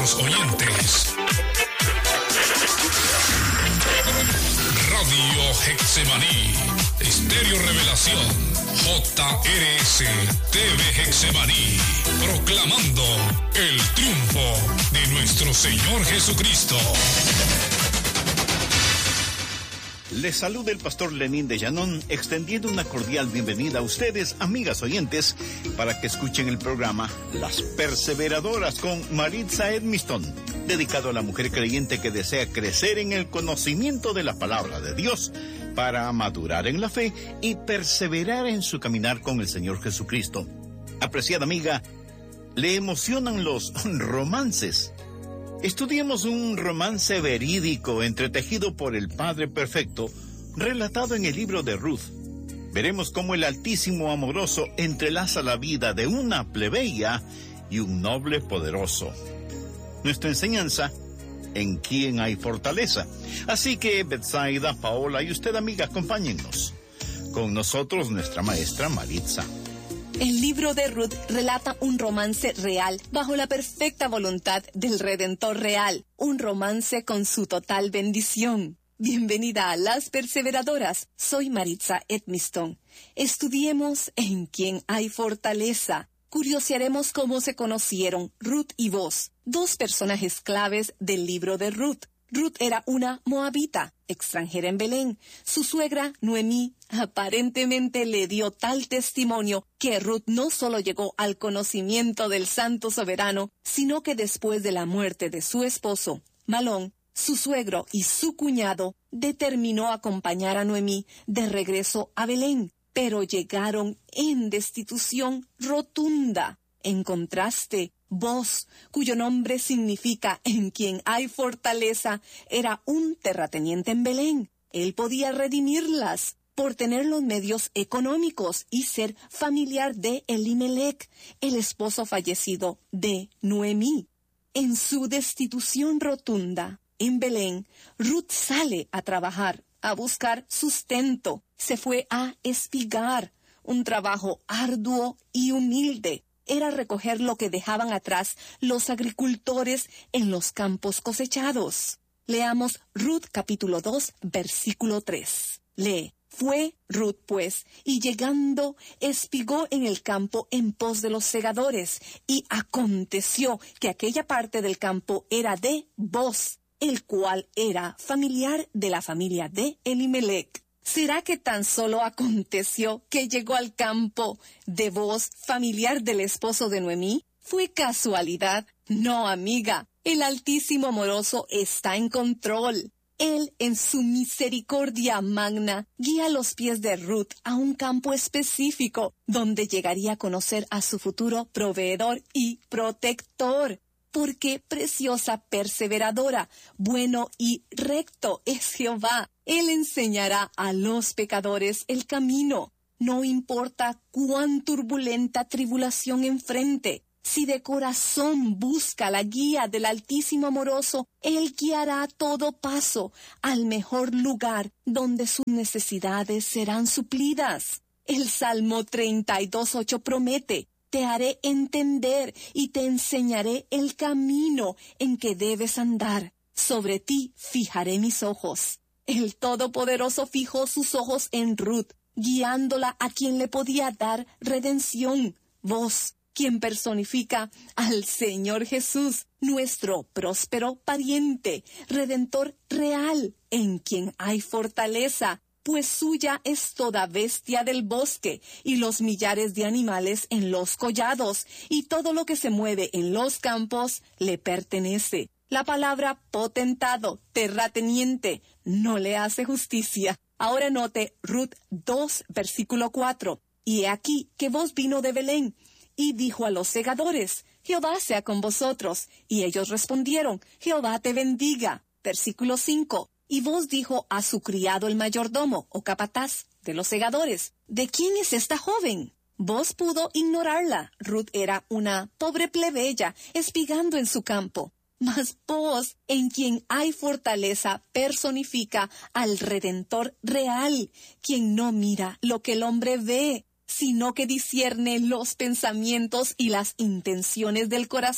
nuestros oyentes. Radio Hexemaní, Estéreo Revelación, JRS, TV Hexemaní, proclamando el triunfo de nuestro Señor Jesucristo. Les saluda el pastor Lenín de Llanón, extendiendo una cordial bienvenida a ustedes, amigas oyentes, para que escuchen el programa Las Perseveradoras con Maritza Edmiston, dedicado a la mujer creyente que desea crecer en el conocimiento de la palabra de Dios para madurar en la fe y perseverar en su caminar con el Señor Jesucristo. Apreciada amiga, ¿le emocionan los romances? Estudiemos un romance verídico entretejido por el Padre Perfecto, relatado en el libro de Ruth. Veremos cómo el Altísimo Amoroso entrelaza la vida de una plebeya y un noble poderoso. Nuestra enseñanza, en quién hay fortaleza. Así que, Betsaida, Paola y usted, amiga, acompáñennos. Con nosotros, nuestra maestra Maritza. El libro de Ruth relata un romance real bajo la perfecta voluntad del Redentor real, un romance con su total bendición. Bienvenida a Las Perseveradoras, soy Maritza Edmiston. Estudiemos en quién hay fortaleza. Curiosearemos cómo se conocieron Ruth y Boaz, dos personajes claves del libro de Ruth. Ruth era una moabita, extranjera en Belén. Su suegra, Noemí, aparentemente le dio tal testimonio que Ruth no solo llegó al conocimiento del Santo Soberano, sino que después de la muerte de su esposo, Malón, su suegro y su cuñado, determinó acompañar a Noemí de regreso a Belén, pero llegaron en destitución rotunda. En contraste, Boaz, cuyo nombre significa en quien hay fortaleza, era un terrateniente en Belén. Él podía redimirlas por tener los medios económicos y ser familiar de Elimelech, el esposo fallecido de Noemí. En su destitución rotunda, en Belén, Ruth sale a trabajar, a buscar sustento. Se fue a espigar, un trabajo arduo y humilde. Era recoger lo que dejaban atrás los agricultores en los campos cosechados. Leamos Ruth capítulo 2, versículo 3. Lee: Fue Ruth, pues, y llegando, espigó en el campo en pos de los segadores, y aconteció que aquella parte del campo era de Boaz, el cual era familiar de la familia de Elimelech. ¿Será que tan solo aconteció que llegó al campo de Boaz, familiar del esposo de Noemí? ¿Fue casualidad? No, amiga. El Altísimo Amoroso está en control. Él, en su misericordia magna, guía los pies de Ruth a un campo específico, donde llegaría a conocer a su futuro proveedor y protector. Porque preciosa, perseveradora, bueno y recto es Jehová. Él enseñará a los pecadores el camino. No importa cuán turbulenta tribulación enfrente. Si de corazón busca la guía del Altísimo Amoroso, Él guiará a todo paso al mejor lugar donde sus necesidades serán suplidas. El Salmo 32:8 promete: Te haré entender y te enseñaré el camino en que debes andar. Sobre ti fijaré mis ojos. El Todopoderoso fijó sus ojos en Ruth, guiándola a quien le podía dar redención. Boaz, quien personifica al Señor Jesús, nuestro próspero pariente, redentor real, en quien hay fortaleza, pues suya es toda bestia del bosque, y los millares de animales en los collados, y todo lo que se mueve en los campos le pertenece. La palabra potentado, terrateniente, no le hace justicia. Ahora note Ruth 2, versículo 4. Y he aquí que Boaz vino de Belén, y dijo a los segadores: Jehová sea con vosotros. Y ellos respondieron: Jehová te bendiga. Versículo 5. Y Boaz dijo a su criado el mayordomo, o capataz, de los segadores: ¿De quién es esta joven? Boaz pudo ignorarla. Ruth era una pobre plebeya, espigando en su campo. Mas Boaz, en quien hay fortaleza, personifica al Redentor real, quien no mira lo que el hombre ve, sino que discierne los pensamientos y las intenciones del corazón.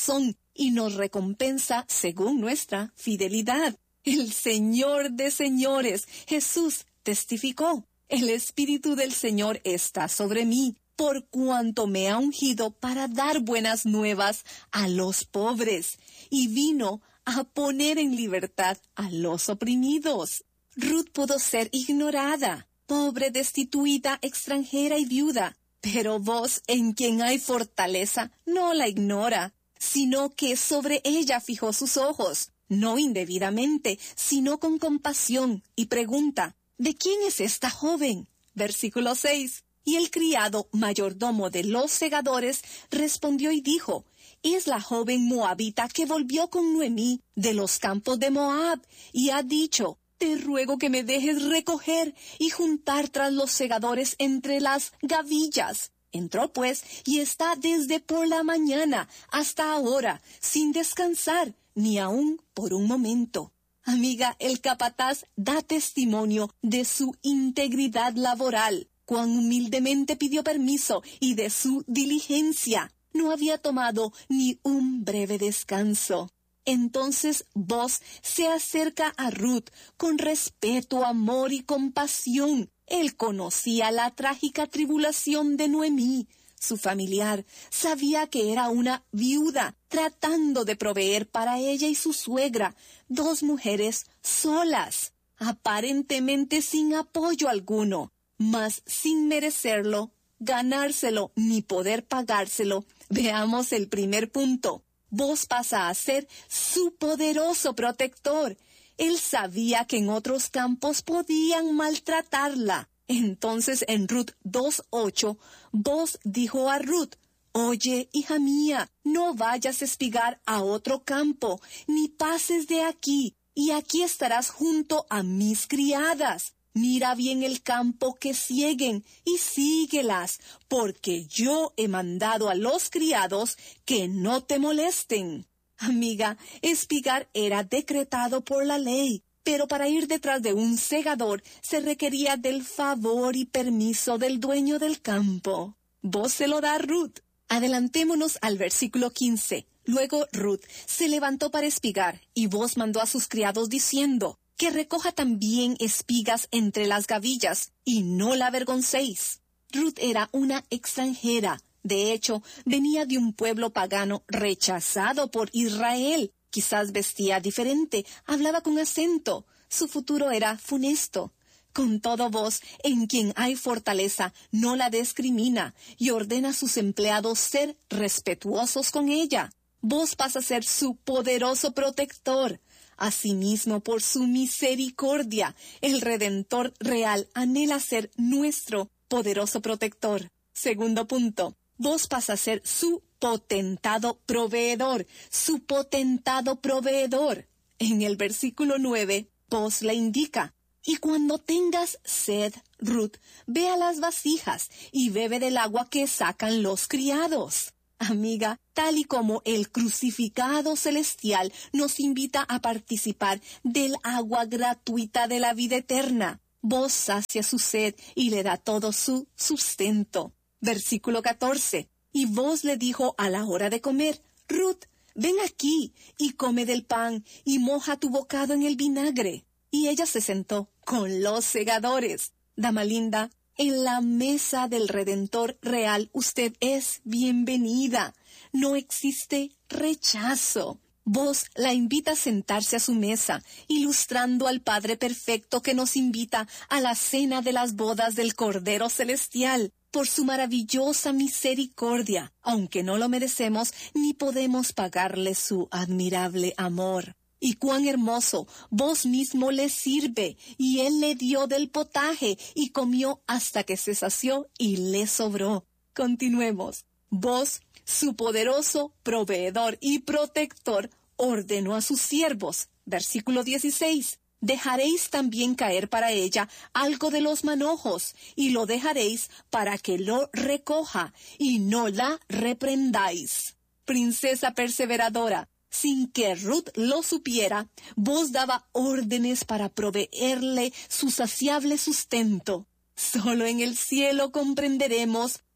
y nos recompensa según nuestra fidelidad. El Señor de señores, Jesús, testificó: el Espíritu del Señor está sobre mí, por cuanto me ha ungido para dar buenas nuevas a los pobres, y vino a poner en libertad a los oprimidos. Ruth pudo ser ignorada, pobre, destituida, extranjera y viuda, pero vos, en quien hay fortaleza, no la ignora, sino que sobre ella fijó sus ojos, no indebidamente, sino con compasión, y pregunta: ¿de quién es esta joven? Versículo 6. Y el criado mayordomo de los segadores respondió y dijo: es la joven moabita que volvió con Noemí de los campos de Moab, y ha dicho: te ruego que me dejes recoger y juntar tras los segadores entre las gavillas. Entró pues, y está desde por la mañana hasta ahora, sin descansar, ni aun por un momento. Amiga, el capataz da testimonio de su integridad laboral, cuán humildemente pidió permiso, y de su diligencia. No había tomado ni un breve descanso. Entonces Boaz se acerca a Ruth con respeto, amor y compasión. Él conocía la trágica tribulación de Noemí, su familiar. Sabía que era una viuda tratando de proveer para ella y su suegra, dos mujeres solas, aparentemente sin apoyo alguno, mas sin merecerlo, ganárselo ni poder pagárselo. Veamos el primer punto. Boaz pasa a ser su poderoso protector. Él sabía que en otros campos podían maltratarla. Entonces en Ruth 2:8, Boaz dijo a Ruth: oye, hija mía, no vayas a espigar a otro campo, ni pases de aquí, y aquí estarás junto a mis criadas. Mira bien el campo que sieguen y síguelas, porque yo he mandado a los criados que no te molesten. Amiga, espigar era decretado por la ley, pero para ir detrás de un segador se requería del favor y permiso del dueño del campo. Boaz se lo da a Ruth. Adelantémonos al versículo 15. Luego Ruth se levantó para espigar, y Boaz mandó a sus criados diciendo: que recoja también espigas entre las gavillas, y no la avergoncéis. Ruth era una extranjera. De hecho, venía de un pueblo pagano rechazado por Israel. Quizás vestía diferente, hablaba con acento. Su futuro era funesto. Con todo, Boaz, en quien hay fortaleza, no la discrimina y ordena a sus empleados ser respetuosos con ella. Boaz pasa a ser su poderoso protector. Asimismo, por su misericordia, el Redentor real anhela ser nuestro poderoso protector. Segundo punto, Boaz pasa a ser su potentado proveedor, su potentado proveedor. En el versículo 9, Boaz le indica: y cuando tengas sed, Ruth, ve a las vasijas y bebe del agua que sacan los criados. Amiga, tal y como el crucificado celestial nos invita a participar del agua gratuita de la vida eterna, Boaz sacia su sed y le da todo su sustento. Versículo 14. Y Boaz le dijo a la hora de comer: Ruth, ven aquí y come del pan y moja tu bocado en el vinagre. Y ella se sentó con los segadores. Dama linda, en la mesa del Redentor real usted es bienvenida. No existe rechazo. Boaz la invita a sentarse a su mesa, ilustrando al Padre Perfecto que nos invita a la cena de las bodas del Cordero Celestial. Por su maravillosa misericordia, aunque no lo merecemos ni podemos pagarle su admirable amor. Y cuán hermoso, Boaz mismo le sirve, y él le dio del potaje, y comió hasta que se sació y le sobró. Continuemos. Boaz, su poderoso proveedor y protector, ordenó a sus siervos. Versículo 16. Dejaréis también caer para ella algo de los manojos, y lo dejaréis para que lo recoja, y no la reprendáis. Princesa perseveradora, sin que Ruth lo supiera, Boaz daba órdenes para proveerle su saciable sustento. Solo en el cielo comprenderemos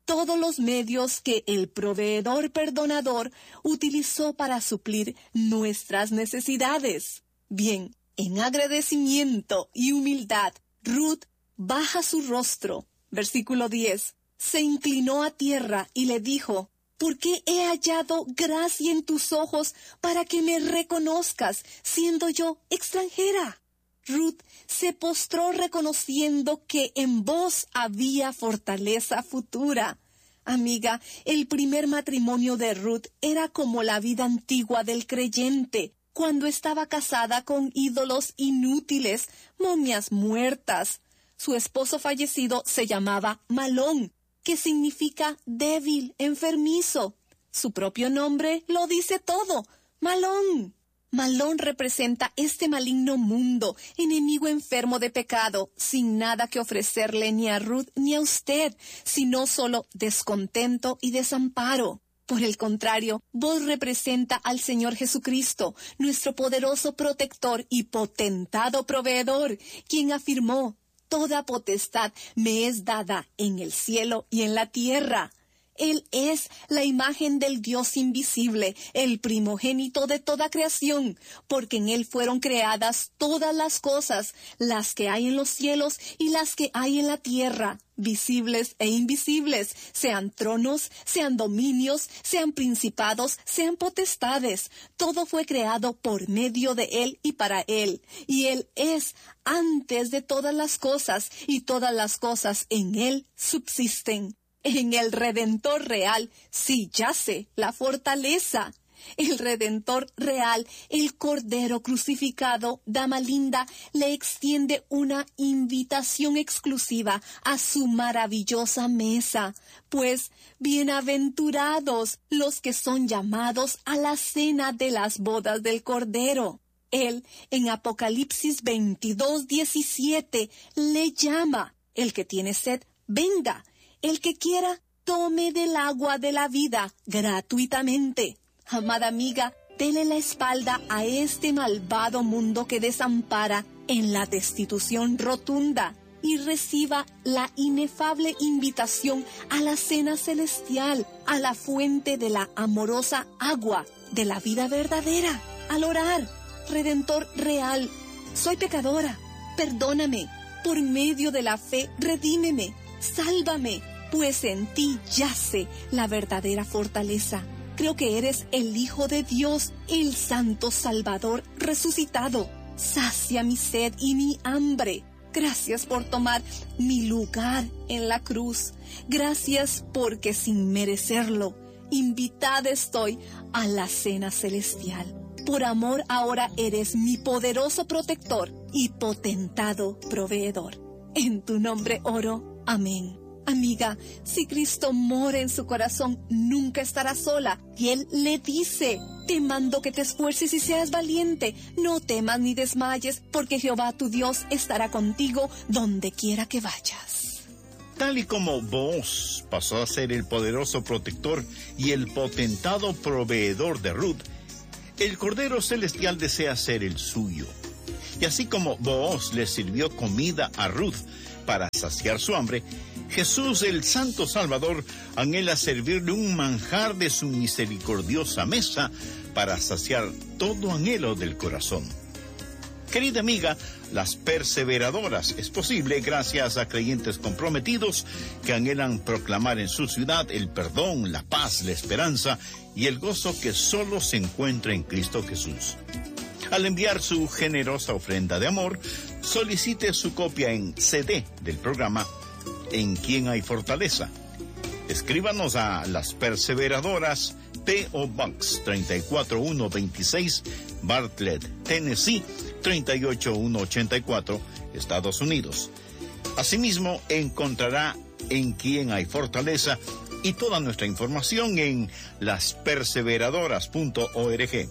todos los medios que el proveedor perdonador utilizó para suplir nuestras necesidades. Bien, en agradecimiento y humildad, Ruth baja su rostro. Versículo 10. Se inclinó a tierra y le dijo: ¿por qué he hallado gracia en tus ojos para que me reconozcas, siendo yo extranjera? Ruth se postró reconociendo que en vos había fortaleza futura. Amiga, el primer matrimonio de Ruth era como la vida antigua del creyente, cuando estaba casada con ídolos inútiles, momias muertas. Su esposo fallecido se llamaba Malón, que significa débil, enfermizo. Su propio nombre lo dice todo, Malón. Malón representa este maligno mundo, enemigo enfermo de pecado, sin nada que ofrecerle ni a Ruth ni a usted, sino solo descontento y desamparo. Por el contrario, vos representa al Señor Jesucristo, nuestro poderoso protector y potentado proveedor, quien afirmó: toda potestad me es dada en el cielo y en la tierra. Él es la imagen del Dios invisible, el primogénito de toda creación, porque en Él fueron creadas todas las cosas, las que hay en los cielos y las que hay en la tierra, visibles e invisibles, sean tronos, sean dominios, sean principados, sean potestades. Todo fue creado por medio de Él y para Él, y Él es antes de todas las cosas, y todas las cosas en Él subsisten. En el Redentor real sí yace la fortaleza. El Redentor real, el Cordero crucificado, dama linda, le extiende una invitación exclusiva a su maravillosa mesa. Pues, bienaventurados los que son llamados a la cena de las bodas del Cordero. Él, en Apocalipsis 22:17, le llama: el que tiene sed, venga. El que quiera, tome del agua de la vida gratuitamente. Amada amiga, dele la espalda a este malvado mundo que desampara en la destitución rotunda y reciba la inefable invitación a la cena celestial, a la fuente de la amorosa agua de la vida verdadera. Al orar: Redentor real, soy pecadora, perdóname, por medio de la fe redímeme, sálvame, pues en ti yace la verdadera fortaleza. Creo que eres el Hijo de Dios, el Santo Salvador resucitado. Sacia mi sed y mi hambre. Gracias por tomar mi lugar en la cruz. Gracias porque sin merecerlo, invitada estoy a la cena celestial. Por amor ahora eres mi poderoso protector y potentado proveedor. En tu nombre oro. Amén. Amiga, si Cristo mora en su corazón, nunca estará sola. Y Él le dice: te mando que te esfuerces y seas valiente. No temas ni desmayes, porque Jehová tu Dios estará contigo donde quiera que vayas. Tal y como Booz pasó a ser el poderoso protector y el potentado proveedor de Ruth, el Cordero Celestial desea ser el suyo. Y así como Booz le sirvió comida a Ruth para saciar su hambre, Jesús, el Santo Salvador, anhela servirle un manjar de su misericordiosa mesa para saciar todo anhelo del corazón. Querida amiga, Las Perseveradoras es posible gracias a creyentes comprometidos que anhelan proclamar en su ciudad el perdón, la paz, la esperanza y el gozo que solo se encuentra en Cristo Jesús. Al enviar su generosa ofrenda de amor, solicite su copia en CD del programa En Quien Hay Fortaleza. Escríbanos a Las Perseveradoras, P.O. Box 34126, Bartlett, Tennessee 38184, Estados Unidos. Asimismo, encontrará En Quien Hay Fortaleza y toda nuestra información en lasperseveradoras.org.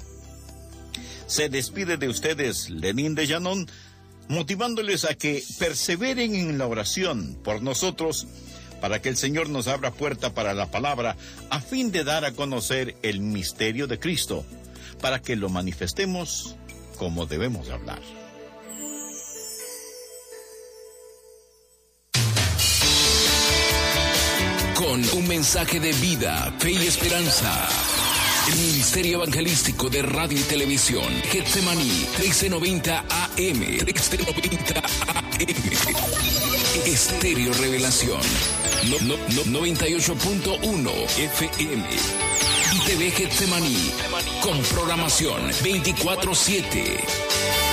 Se despide de ustedes Lenín de Llanón, motivándoles a que perseveren en la oración por nosotros, para que el Señor nos abra puerta para la palabra, a fin de dar a conocer el misterio de Cristo, para que lo manifestemos como debemos hablar. Revelación, un mensaje de vida, fe y esperanza. El Ministerio Evangelístico de Radio y Televisión, Getsemaní, 1390 AM, 1390 AM. Estéreo Revelación, 98.1 FM. Y TV Getsemaní, con programación 24/7.